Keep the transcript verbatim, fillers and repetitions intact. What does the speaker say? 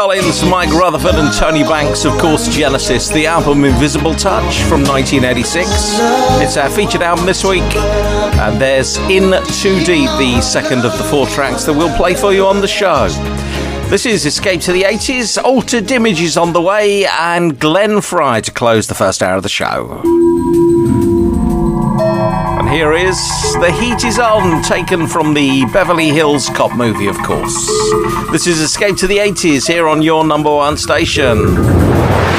Collins, Mike Rutherford and Tony Banks, of course Genesis, the album Invisible Touch from nineteen eighty-six. It's our featured album this week, and there's In Too Deep, the second of the four tracks that we'll play for you on the show. This is Escape to the eighties, Altered Images on the way, and Glenn Fry to close the first hour of the show. And here is The Heat Is On, taken from the Beverly Hills Cop movie, of course. This is Escape to the eighties here on your number one station.